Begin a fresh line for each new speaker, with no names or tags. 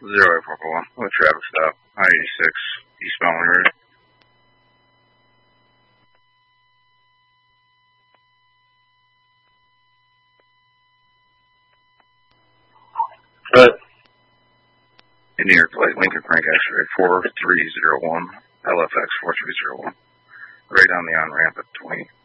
0841 with traffic stop, I-86, eastbound area.
But
Indian plate, Lincoln Crank X-ray 4301, LFX 4301. Right on the on-ramp at 20.